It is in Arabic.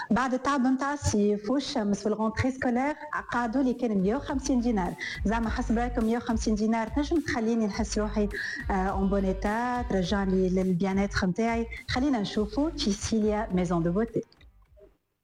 بعد التعب نتاع الصيف والشمس والغونتري سكولير قعدوا لي كان 150 دينار. زعما حسب رايكم 150 دينار تنجم تخليني نحس روحي اون بونيتا، ترجعني للبيانات نتاعي؟ خلينا نشوفوا في سيليا ميزون دو بوتي.